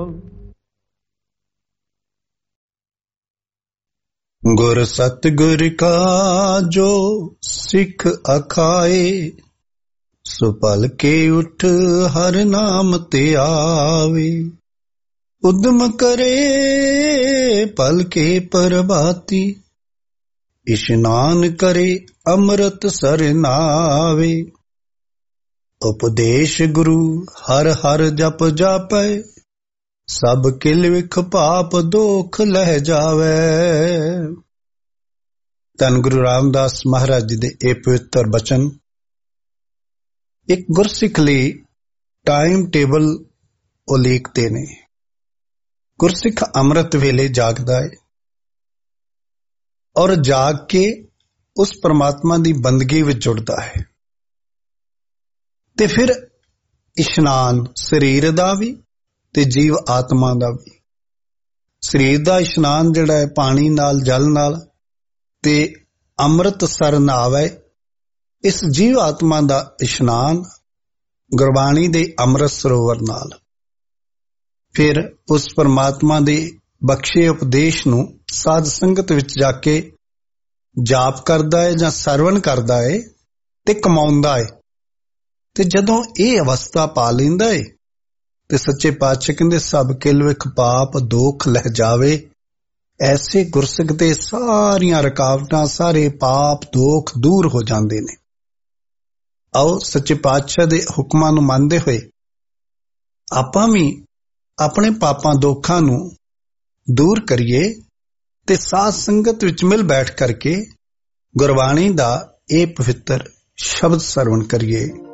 ਗੁਰ ਸਤਿਗੁਰ ਕਾ ਜੋ ਸਿੱਖ ਅਖਾਏ, ਸੋ ਪਲ ਕੇ ਉਠ ਹਰ ਨਾਮ ਤੇ ਆਵੇ। ਉਦਮ ਕਰੇ ਪਲ ਕੇ ਪ੍ਰਭਾਤੀ, ਇਸ਼ਨਾਨ ਕਰੇ ਅੰਮ੍ਰਿਤ ਸਰ ਨਾਵੇ। ਉਪਦੇਸ਼ ਗੁਰੂ ਹਰ ਹਰ ਜਪ ਜਾਪੈ, ਸਭ ਕਿਲ ਵਿਖ ਪਾਪ ਦੋਖ ਲਹਿ ਜਾਵੇ। ਧੰਨ ਗੁਰੂ ਰਾਮਦਾਸ ਮਹਾਰਾਜ ਜੀ ਦੇ ਇਹ ਪਵਿੱਤਰ ਬਚਨ ਇੱਕ ਗੁਰਸਿੱਖ ਲਈ ਟਾਈਮ ਟੇਬਲ ਉਲੀਕਦੇ ਨੇ। ਗੁਰਸਿੱਖ ਅੰਮ੍ਰਿਤ ਵੇਲੇ ਜਾਗਦਾ ਹੈ ਔਰ ਜਾਗ ਕੇ ਉਸ ਪਰਮਾਤਮਾ ਦੀ ਬੰਦਗੀ ਵਿੱਚ ਜੁੜਦਾ ਹੈ। ਤੇ ਫਿਰ ਇਸ਼ਨਾਨ ਸਰੀਰ ਦਾ ਵੀ ਤੇ ਜੀਵ ਆਤਮਾ ਦਾ ਵੀ। ਸਰੀਰ ਦਾ ਇਸ਼ਨਾਨ ਜਿਹੜਾ ਹੈ ਪਾਣੀ ਨਾਲ, ਜਲ ਨਾਲ, ਤੇ ਅੰਮ੍ਰਿਤ ਸਰ ਨਾਵੇ। ਇਸ ਜੀਵ ਆਤਮਾ ਦਾ ਇਸ਼ਨਾਨ ਗੁਰਬਾਣੀ ਦੇ ਅੰਮ੍ਰਿਤ ਸਰੋਵਰ ਨਾਲ। ਫਿਰ ਉਸ ਪਰਮਾਤਮਾ ਦੇ ਬਖਸ਼ੇ ਉਪਦੇਸ਼ ਨੂੰ ਸਾਧ ਸੰਗਤ ਵਿੱਚ ਜਾ ਕੇ ਜਾਪ ਕਰਦਾ ਹੈ ਜਾਂ ਸਰਵਣ ਕਰਦਾ ਹੈ ਤੇ ਕਮਾਉਂਦਾ ਹੈ। ਤੇ ਜਦੋਂ ਇਹ ਅਵਸਥਾ ਪਾ ਲੈਂਦਾ ਹੈ ਤੇ ਸੱਚੇ ਪਾਤਸ਼ਾਹ ਕਹਿੰਦੇ ਸਭ ਕਿਲ ਵਿਖ ਪਾਪ ਦੋਖ ਲਹਿ ਜਾਵੇ। ਐਸੇ ਗੁਰਸਿੱਖ ਦੇ ਸਾਰੀਆਂ ਰੁਕਾਵਟਾਂ, ਸਾਰੇ ਪਾਪ ਦੋਖ ਦੂਰ ਹੋ ਜਾਂਦੇ ਨੇ। ਆਓ ਸੱਚੇ ਪਾਤਸ਼ਾਹ ਦੇ ਹੁਕਮਾਂ ਨੂੰ ਮੰਨਦੇ ਹੋਏ ਆਪਾਂ ਵੀ ਆਪਣੇ ਪਾਪਾਂ ਦੋਖਾਂ ਨੂੰ ਦੂਰ ਕਰੀਏ ਤੇ ਸਾਧ ਸੰਗਤ ਵਿੱਚ ਮਿਲ ਬੈਠ ਕਰਕੇ ਗੁਰਬਾਣੀ ਦਾ ਇਹ ਪਵਿੱਤਰ ਸ਼ਬਦ ਸਰਵਣ ਕਰੀਏ।